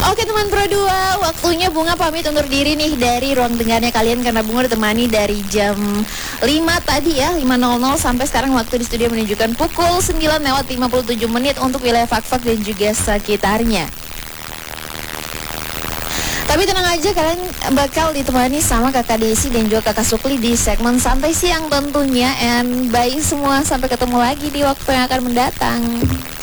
Oke teman Pro 2, waktunya Bunga pamit undur diri nih dari ruang dengarnya kalian, karena Bunga ditemani dari jam 5 tadi ya, 5.00 sampai sekarang waktu di studio menunjukkan pukul 9:57 untuk wilayah Fakfak dan juga sekitarnya. Tapi tenang aja, kalian bakal ditemani sama Kakak Desi dan juga Kakak Sukli di segmen Santai Siang tentunya. And bye semua, sampai ketemu lagi di waktu yang akan mendatang.